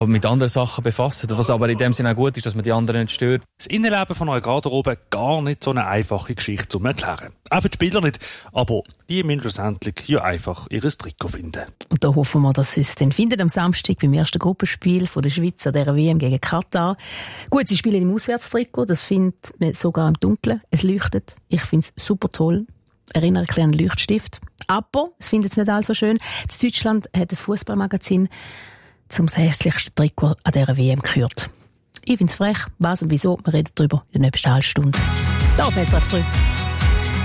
mit anderen Sachen befassen. Was aber in dem Sinne auch gut ist, dass man die anderen nicht stört. Das Innenleben von eurer Garderobe gar nicht so eine einfache Geschichte zu erklären. Auch für die Spieler nicht, aber die müssen schlussendlich ja einfach ihr Trikot finden. Und da hoffen wir, dass sie es dann finden am Samstag beim ersten Gruppenspiel von der Schweiz an dieser WM gegen Katar. Gut, sie spielen im Auswärtstrikot, das findet man sogar im Dunkeln. Es leuchtet. Ich finde es super toll. Erinnere ein einen Leuchtstift. Aber es findet es nicht allzu schön. In Deutschland hat das Fußballmagazin zum hässlichsten Trikot an dieser WM gehört. Ich finde es frech. Was und wieso? Wir reden darüber in der nächsten halben Stunde. Da auf SRF 3.